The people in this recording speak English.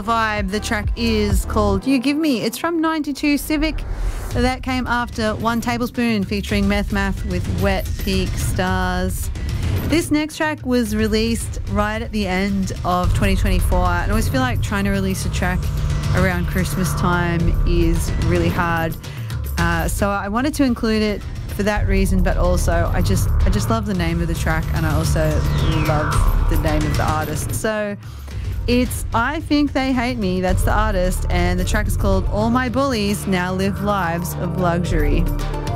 vibe. The track is called You Give Me. It's from 92 Civic. That came after One Tablespoon featuring Meth Math with Wet Peak Stars. This next track was released right at the end of 2024. And I always feel like trying to release a track around Christmas time is really hard. So I wanted to include it for that reason, but also I just love the name of the track, and I also love the name of the artist. So it's I Think They Hate Me, that's the artist, and the track is called All My Bullies Now Live Lives of Luxury.